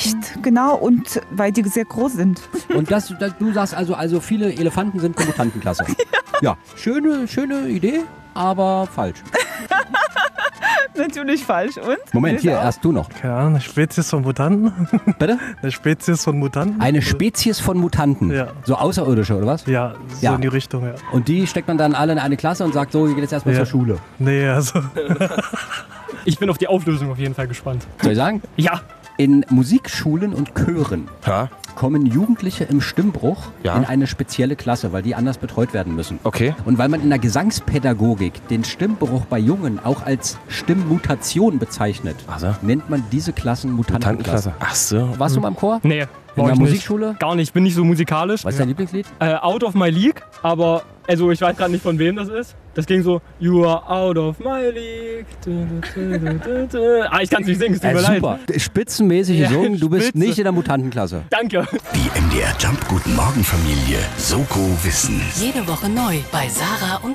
Echt, genau. Und weil die sehr groß sind. Und du sagst also viele Elefanten sind eine Mutantenklasse. Ja, schöne Idee, aber falsch. Natürlich falsch. Und? Moment, hier, erst du noch. Ja, eine Spezies von Mutanten. Bitte? Eine Spezies von Mutanten. Eine Spezies von Mutanten. Ja. So Außerirdische, oder was? Ja, so in die Richtung, ja. Und die steckt man dann alle in eine Klasse und sagt so, ihr geht jetzt erstmal zur Schule. Nee, also. Ich bin auf die Auflösung auf jeden Fall gespannt. Soll ich sagen? Ja. In Musikschulen und Chören kommen Jugendliche im Stimmbruch in eine spezielle Klasse, weil die anders betreut werden müssen. Okay. Und weil man in der Gesangspädagogik den Stimmbruch bei Jungen auch als Stimmmutation bezeichnet, nennt man diese Klassen Mutantenklasse. Ach so. Warst du mal im Chor? Nee. In der Musikschule? Nicht. Gar nicht, ich bin nicht so musikalisch. Was ist dein Lieblingslied? Out of my league, aber also ich weiß gerade nicht, von wem das ist. Das ging so, you are out of my league. Ich kann es nicht singen, es tut mir leid. Super, spitzenmäßig gesungen, du bist nicht in der Mutantenklasse. Danke. Die MDR Jump Guten Morgen Familie Soko Wissen. Jede Woche neu bei Sarah und